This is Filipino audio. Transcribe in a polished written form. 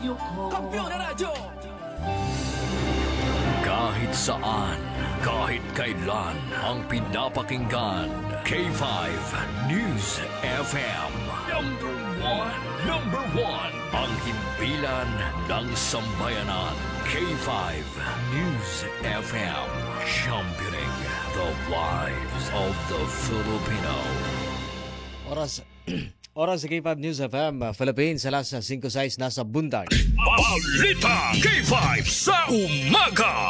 Kampiyon na radyo! Kahit saan, kahit kailan, ang pinapakinggan. K5 News FM. Number one. Ang himpilan ng sambayanan. K5 News FM. Championing the lives of the Filipino. Oras sa K5 News FM, Philippines, alas 5:06 nasa bundag. Balita K5 sa umaga.